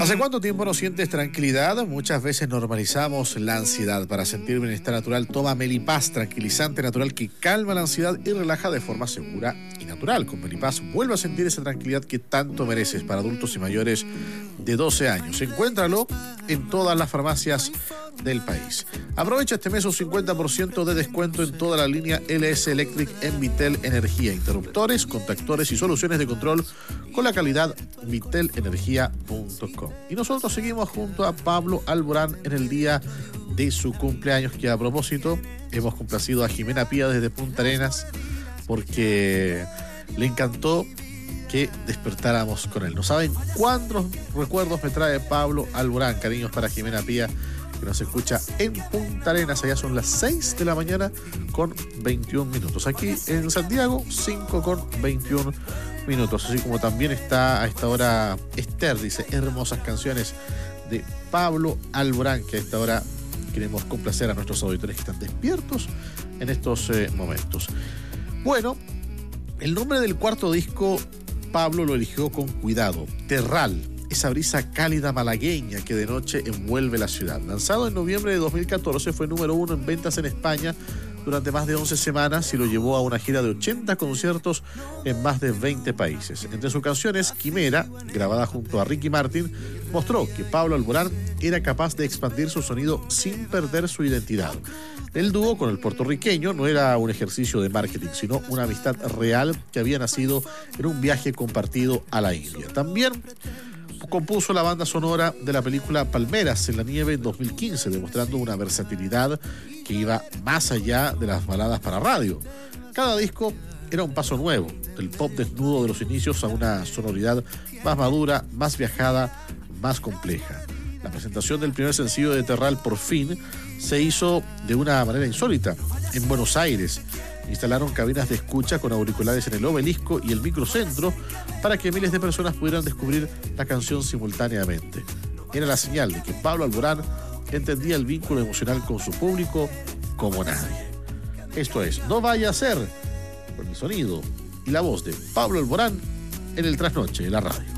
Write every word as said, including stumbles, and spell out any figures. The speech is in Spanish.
¿Hace cuánto tiempo no sientes tranquilidad? Muchas veces normalizamos la ansiedad. Para sentir bienestar natural, toma Melipaz, tranquilizante natural que calma la ansiedad y relaja de forma segura y natural. Con Melipaz vuelve a sentir esa tranquilidad que tanto mereces para adultos y mayores de doce años. Encuéntralo en todas las farmacias del país. Aprovecha este mes un cincuenta por ciento de descuento en toda la línea L S Electric en Vitel Energía. Interruptores, contactores y soluciones de control con la calidad vitel energía punto com. Y nosotros seguimos junto a Pablo Alborán en el día de su cumpleaños, que a propósito hemos complacido a Jimena Pía desde Punta Arenas porque le encantó que despertáramos con él. No saben cuántos recuerdos me trae Pablo Alborán. Cariños para Jimena Pía, que nos escucha en Punta Arenas. Allá son las seis de la mañana con veintiún minutos. Aquí en Santiago, cinco con veintiún minutos. Así como también está a esta hora Esther, dice, hermosas canciones de Pablo Alborán, que a esta hora queremos complacer a nuestros auditores que están despiertos en estos eh, momentos. Bueno, el nombre del cuarto disco Pablo lo eligió con cuidado: Terral, esa brisa cálida malagueña que de noche envuelve la ciudad. Lanzado en noviembre de dos mil catorce, fue número uno en ventas en España durante más de once semanas y lo llevó a una gira de ochenta conciertos en más de veinte países. Entre sus canciones, Quimera, grabada junto a Ricky Martin, mostró que Pablo Alborán era capaz de expandir su sonido sin perder su identidad. El dúo con el puertorriqueño no era un ejercicio de marketing, sino una amistad real que había nacido en un viaje compartido a la India. También compuso la banda sonora de la película Palmeras en la nieve en dos mil quince, demostrando una versatilidad que iba más allá de las baladas para radio. Cada disco era un paso nuevo, del pop desnudo de los inicios a una sonoridad más madura, más viajada, más compleja. La presentación del primer sencillo de Terral, Por Fin, se hizo de una manera insólita. En Buenos Aires instalaron cabinas de escucha con auriculares en el Obelisco y el Microcentro para que miles de personas pudieran descubrir la canción simultáneamente. Era la señal de que Pablo Alborán entendía el vínculo emocional con su público como nadie. Esto es No Vaya a Ser, con el sonido y la voz de Pablo Alborán en el Trasnoche de la radio.